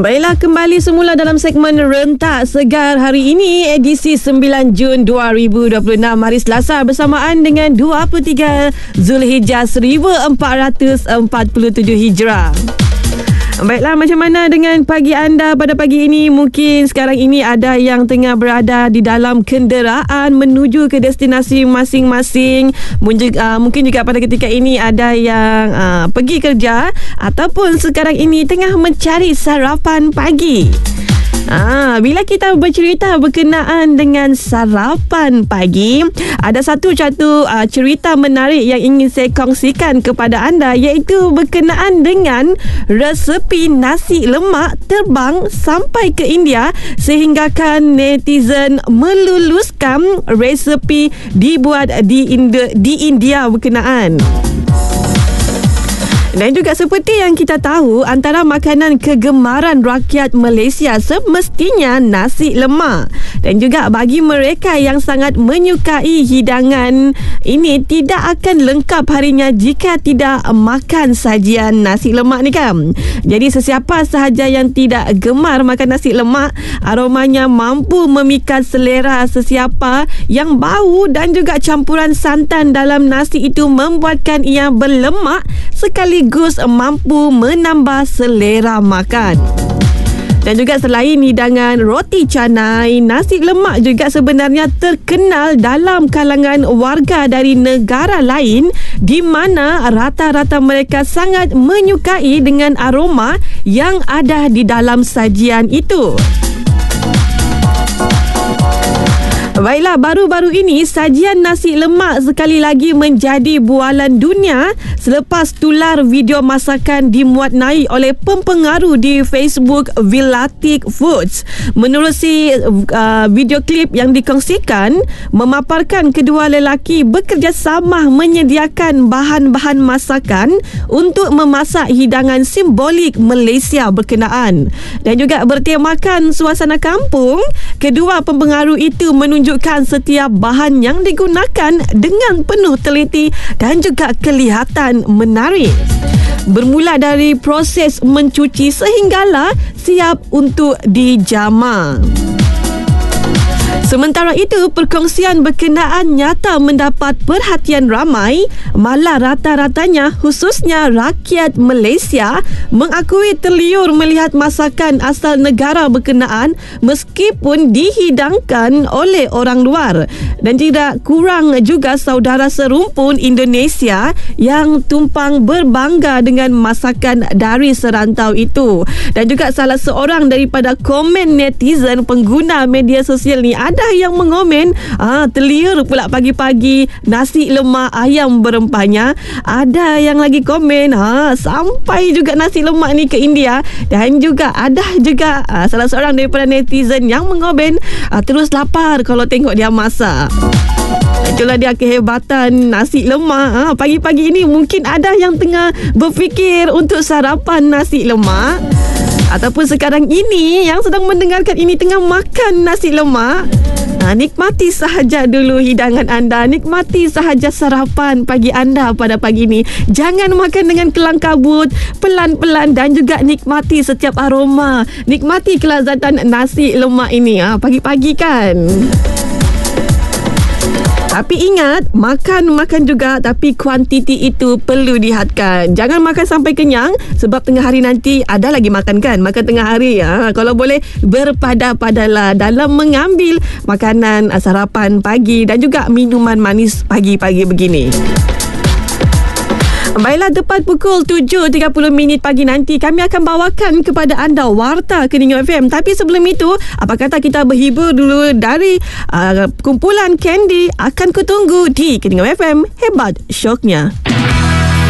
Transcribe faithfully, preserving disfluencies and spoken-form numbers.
Baiklah, kembali semula dalam segmen Rentak Segar hari ini, edisi sembilan Jun dua ribu dua puluh enam, hari Selasa, bersamaan dengan dua puluh tiga Zulhijjah seribu empat ratus empat puluh tujuh Hijrah. Baiklah, macam mana dengan pagi anda pada pagi ini? Mungkin sekarang ini ada yang tengah berada di dalam kenderaan menuju ke destinasi masing-masing. Mungkin juga pada ketika ini ada yang uh, pergi kerja ataupun sekarang ini tengah mencari sarapan pagi. Ah, bila kita bercerita berkenaan dengan sarapan pagi, ada satu satu uh, cerita menarik yang ingin saya kongsikan kepada anda, iaitu berkenaan dengan resepi nasi lemak terbang sampai ke India sehinggakan netizen meluluskan resepi dibuat di India, di India berkenaan. Dan juga seperti yang kita tahu, antara makanan kegemaran rakyat Malaysia semestinya nasi lemak. Dan juga bagi mereka yang sangat menyukai hidangan ini, tidak akan lengkap harinya jika tidak makan sajian nasi lemak ni kan. Jadi sesiapa sahaja yang tidak gemar makan nasi lemak, aromanya mampu memikat selera sesiapa yang bau dan juga campuran santan dalam nasi itu membuatkan ia berlemak sekaligus mampu menambah selera makan. Dan juga selain hidangan roti canai, nasi lemak juga sebenarnya terkenal dalam kalangan warga dari negara lain, di mana rata-rata mereka sangat menyukai dengan aroma yang ada di dalam sajian itu. Baiklah, baru-baru ini sajian nasi lemak sekali lagi menjadi bualan dunia selepas tular video masakan dimuat naik oleh pempengaruh di Facebook Villatic Foods. Menerusi uh, video klip yang dikongsikan, memaparkan kedua lelaki bekerjasama menyediakan bahan-bahan masakan untuk memasak hidangan simbolik Malaysia berkenaan. Dan juga bertemakan suasana kampung, kedua pempengaruh itu menunjuk setiap bahan yang digunakan dengan penuh teliti dan juga kelihatan menarik. Bermula dari proses mencuci sehinggalah siap untuk dijamah. Sementara itu, perkongsian berkenaan nyata mendapat perhatian ramai, malah rata-ratanya khususnya rakyat Malaysia mengakui terliur melihat masakan asal negara berkenaan meskipun dihidangkan oleh orang luar. Dan tidak kurang juga saudara serumpun Indonesia yang tumpang berbangga dengan masakan dari serantau itu. Dan juga salah seorang daripada komen netizen pengguna media sosial ni, ada yang mengomen, ah, terliur pula pagi-pagi nasi lemak ayam berempahnya. Ada yang lagi komen, ah, sampai juga nasi lemak ni ke India. Dan juga ada juga ah, salah seorang daripada netizen yang mengomen, ah, terus lapar kalau tengok dia masak. Itulah dia kehebatan nasi lemak. Ha, pagi-pagi ini mungkin ada yang tengah berfikir untuk sarapan nasi lemak, ataupun sekarang ini yang sedang mendengarkan ini tengah makan nasi lemak. Ha, nikmati sahaja dulu hidangan anda, nikmati sahaja sarapan pagi anda pada pagi ini. Jangan makan dengan kelang kabut, pelan-pelan, dan juga nikmati setiap aroma, nikmati kelazatan nasi lemak ini. Ha, pagi-pagi kan. Tapi ingat, makan-makan juga, tapi kuantiti itu perlu dihadkan. Jangan makan sampai kenyang, sebab tengah hari nanti ada lagi makan kan, makan tengah hari. Ha, kalau boleh berpada-padalah dalam mengambil makanan sarapan pagi dan juga minuman manis pagi-pagi begini. Baiklah, tepat pukul tujuh tiga puluh minit pagi nanti kami akan bawakan kepada anda Warta Keningau F M. Tapi sebelum itu, apa kata kita berhibur dulu dari uh, kumpulan Candy. Akan kutunggu di Keningau F M. Hebat syoknya.